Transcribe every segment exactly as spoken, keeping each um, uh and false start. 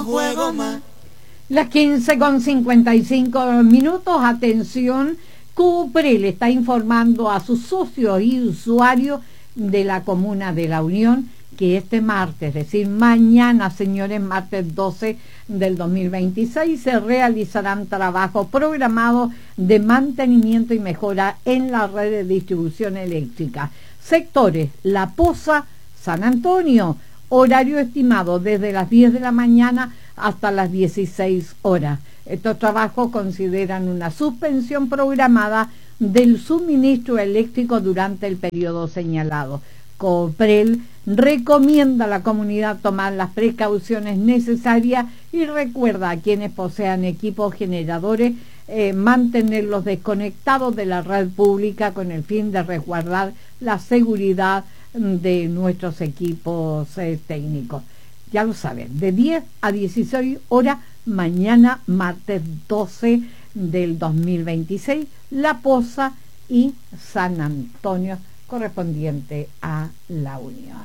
juego más. Las quince con cincuenta y cinco minutos, atención, Cuprel está informando a sus socios y usuarios de la Comuna de La Unión que este martes, es decir, mañana, señores, martes doce del dos mil veintiséis, se realizarán trabajos programados de mantenimiento y mejora en la red de distribución eléctrica. Sectores: La Poza, San Antonio, horario estimado desde las diez de la mañana hasta las dieciséis horas. Estos trabajos consideran una suspensión programada del suministro eléctrico durante el periodo señalado. Cuprel recomienda a la comunidad tomar las precauciones necesarias y recuerda a quienes posean equipos generadores eh, mantenerlos desconectados de la red pública con el fin de resguardar la seguridad de nuestros equipos eh, técnicos. Ya lo saben, de diez a dieciséis horas, mañana martes doce del dos mil veintiséis, La Poza y San Antonio, correspondiente a La Unión.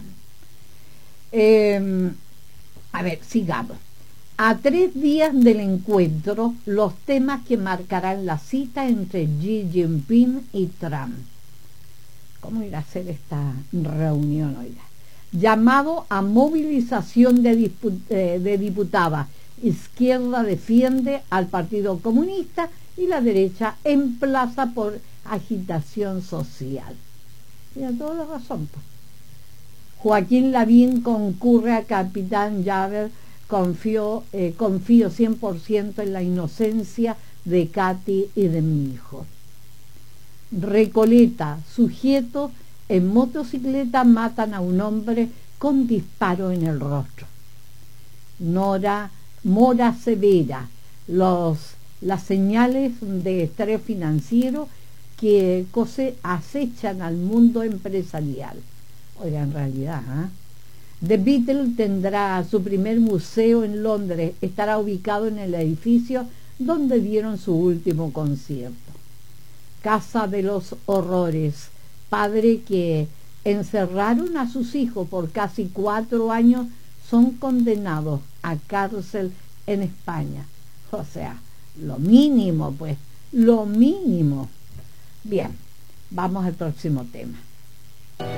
Eh, a ver, sigamos. A tres días del encuentro, los temas que marcarán la cita entre Xi Jinping y Trump. ¿Cómo irá a ser esta reunión, oiga? Llamado a movilización de, dispu- eh, de diputadas. Izquierda defiende al Partido Comunista y la derecha emplaza por agitación social. Tiene toda la razón, pues. Joaquín Lavín concurre a Capitán Llaver. Confío, eh, confío cien por ciento en la inocencia de Katy y de mi hijo. Recoleta: sujetos en motocicleta matan a un hombre con disparo en el rostro. Nora Mora Severa: los, las señales de estrés financiero que cose, acechan al mundo empresarial. Oiga, en realidad, ¿eh? The Beatles tendrá su primer museo en Londres. Estará ubicado en el edificio donde dieron su último concierto. Casa de los Horrores: padre que encerraron a sus hijos por casi cuatro años son condenados a cárcel en España. O sea, lo mínimo, pues, lo mínimo. Bien, vamos al próximo tema.